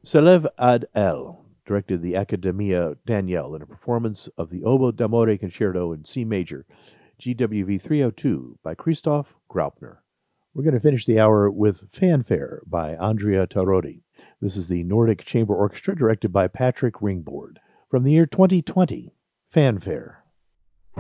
Selev ad El directed the Accademia Daniel in a performance of the Oboe d'Amore Concerto in C major, GWV 302 by Christoph Graupner. We're going to finish the hour with Fanfare by Andrea Tarodi. This is the Nordic Chamber Orchestra directed by Patrick Ringboard. From the year 2020, Fanfare.